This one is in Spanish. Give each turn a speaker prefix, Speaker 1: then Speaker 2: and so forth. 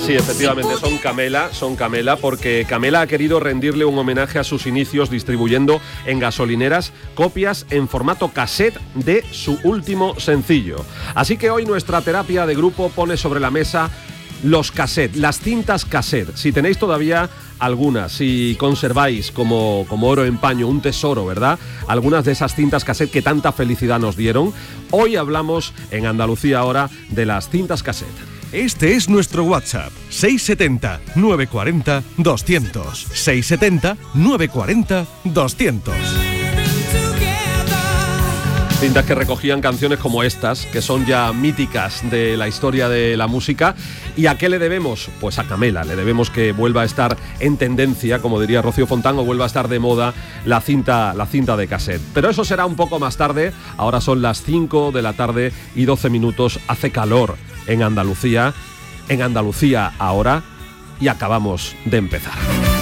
Speaker 1: Sí, efectivamente, son Camela, porque Camela ha querido rendirle un homenaje a sus inicios distribuyendo en gasolineras copias en formato cassette de su último sencillo. Así que hoy nuestra terapia de grupo pone sobre la mesa los cassettes, las cintas cassette. Si tenéis todavía algunas, si conserváis como oro en paño, un tesoro, ¿verdad? Algunas de esas cintas cassette que tanta felicidad nos dieron. Hoy hablamos en Andalucía ahora de las cintas cassette.
Speaker 2: Este es nuestro WhatsApp, 670-940-200. 670-940-200.
Speaker 1: Cintas que recogían canciones como estas, que son ya míticas de la historia de la música. ¿Y a qué le debemos? Pues a Camela. Le debemos que vuelva a estar en tendencia, como diría Rocío Fontán, o vuelva a estar de moda la cinta de cassette. Pero eso será un poco más tarde. Ahora son las 5 de la tarde y 12 minutos. Hace calor en Andalucía. En Andalucía ahora. Y acabamos de empezar.